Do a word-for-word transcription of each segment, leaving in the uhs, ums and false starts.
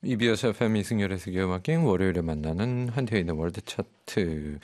이비에스 에프엠 이승열의 세계음악여행 월요일에 만나는 한태인의 월드 차트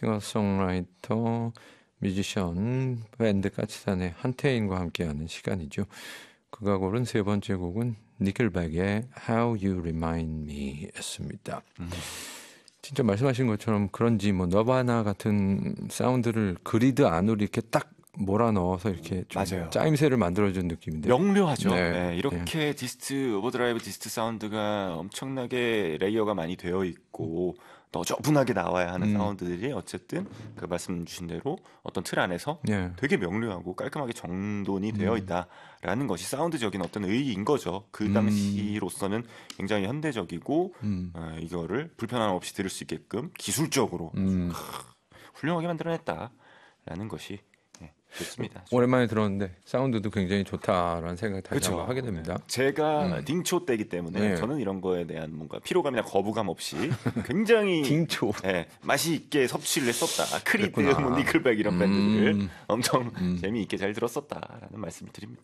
싱어송라이터, 뮤지션, 밴드 까치산의 한태인과 함께하는 시간이죠. 그가 고른 세 번째 곡은 니클백의 How You Remind Me 였습니다. 음. 진짜 말씀하신 것처럼 그런지 뭐 너바나 같은 사운드를 그리드 안으로 이렇게 딱 몰아 넣어서 이렇게 좀 맞아요. 짜임새를 만들어준 느낌인데 명료하죠. 네. 네, 이렇게 네. 디스트 오버드라이브 디스트 사운드가 엄청나게 레이어가 많이 되어 있고 너저분하게 나와야 하는 음. 사운드들이 어쨌든 그 말씀 주신 대로 어떤 틀 안에서 네. 되게 명료하고 깔끔하게 정돈이 음. 되어 있다라는 것이 사운드적인 어떤 의의인 거죠. 그 당시로서는 굉장히 현대적이고 음. 어, 이거를 불편함 없이 들을 수 있게끔 기술적으로 음. 하, 훌륭하게 만들어냈다라는 것이 좋습니다. 오랜만에 들었는데 사운드도 굉장히 좋다라는 생각 다시 그렇죠. 한번 하게 됩니다. 제가 음. 딩초 때기 때문에 네. 저는 이런 거에 대한 뭔가 피로감이나 거부감 없이 굉장히 딩초 네, 맛이 있게 섭취를 했었다. 크리드, 뭐 니클백 이런 음. 밴드를 엄청 음. 재미있게 잘 들었었다라는 말씀을 드립니다.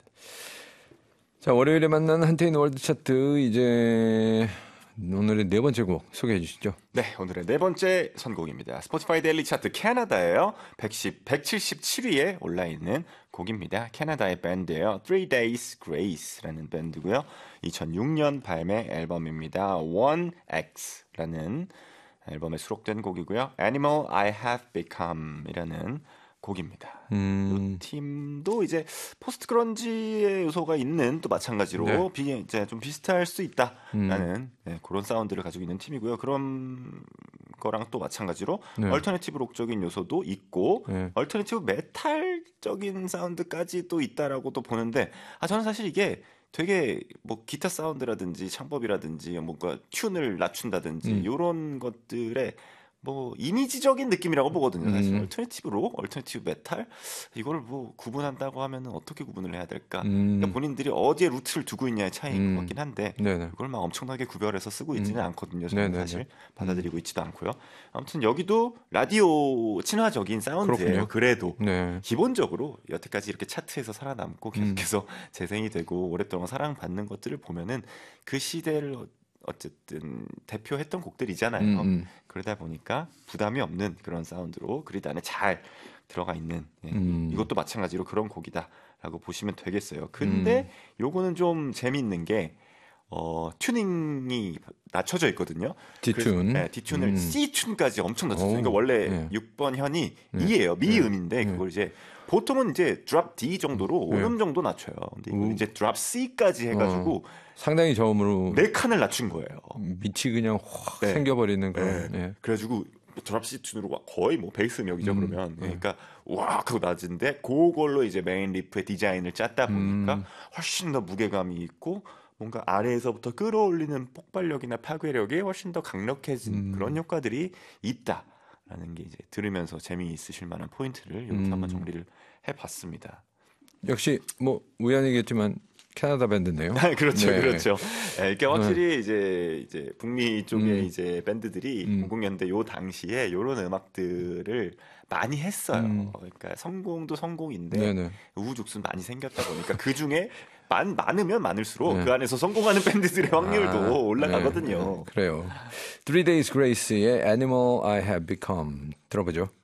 자, 월요일에 만나는 한태인 월드 차트 이제 오늘의 네 번째 곡 소개해 주시죠. 네, 오늘의 네 번째 선곡입니다. 스포티파이 데일리 차트 캐나다예요. 백십, 백칠십칠 위에 올라있는 곡입니다. 캐나다의 밴드예요. Three Days Grace라는 밴드고요. 이천육 년 발매 앨범입니다. 원 엑스라는 앨범에 수록된 곡이고요. Animal I Have Become이라는 곡입니다. 음. 이 팀도 이제 포스트 그런지의 요소가 있는 또 마찬가지로 네. 비, 이제 좀 비슷할 수 있다라는 음. 네, 그런 사운드를 가지고 있는 팀이고요. 그런 거랑 또 마찬가지로 네. 얼터네티브 록적인 요소도 있고 네. 얼터네티브 메탈적인 사운드까지 또 있다라고도 보는데 아 저는 사실 이게 되게 뭐 기타 사운드라든지 창법이라든지 뭔가 튠을 낮춘다든지 음. 이런 것들에 뭐 이미지적인 느낌이라고 보거든요. 사실 음. 얼터네티브 록, 얼터네티브 메탈 이거를 뭐 구분한다고 하면은 어떻게 구분을 해야 될까? 음. 그러니까 본인들이 어디에 루트를 두고 있냐의 차이인 음. 것 같긴 한데 네네. 그걸 막 엄청나게 구별해서 쓰고 있지는 음. 않거든요. 저는 네네네. 사실 받아들이고 음. 있지도 않고요. 아무튼 여기도 라디오 친화적인 사운드예요. 그렇군요. 그래도 네. 기본적으로 여태까지 이렇게 차트에서 살아남고 계속해서 음. 재생이 되고 오랫동안 사랑받는 것들을 보면은 그 시대를 어쨌든 대표했던 곡들이잖아요. 음, 음. 그러다 보니까 부담이 없는 그런 사운드로 그리드 안에 잘 들어가 있는 예, 음. 이것도 마찬가지로 그런 곡이다라고 보시면 되겠어요. 근데 음. 요거는 좀 재미있는 게 어, 튜닝이 낮춰져 있거든요. D튠. 네, D튠을 음. C튠까지 엄청 낮췄어요. 그러니까 원래 네. 육 번 현이 네. 이예요. 미음인데 네. 그걸 이제 보통은 이제 드롭 D 정도로 오 음 네. 정도 낮춰요. 근데 이걸 이제 드롭 C까지 해가지고 어, 상당히 저음으로 네 칸을 낮춘 거예요. 밑이 그냥 확 네. 생겨버리는 그런. 네. 네. 그래가지고 드롭 C 튠으로 거의 뭐 베이스 음역이죠. 음. 그러면 그러니까 와 하고 낮은데 그걸로 이제 메인 리프의 디자인을 짰다 보니까 음. 훨씬 더 무게감이 있고. 뭔가 아래에서부터 끌어올리는 폭발력이나 파괴력이 훨씬 더 강력해진 음. 그런 효과들이 있다라는 게 이제 들으면서 재미있으실 만한 포인트를 이렇게 음. 한번 정리를 해봤습니다. 역시 뭐 우연이겠지만 캐나다 밴드네요. 그렇죠, 네. 그렇죠. 네, 이게 확실히 네. 이제 이제 북미 쪽의 음. 이제 밴드들이 음. 공공 년대 요 당시에 이런 음악들을 많이 했어요. 음. 그러니까 성공도 성공인데 네네. 우후죽순 많이 생겼다 보니까 그 중에 많, 많으면 많을수록 네. 그 안에서 성공하는 밴드들의 확률도 아, 올라가거든요. 네, 네. 그래요. Three Days Grace의 Animal I Have Become 들어보죠.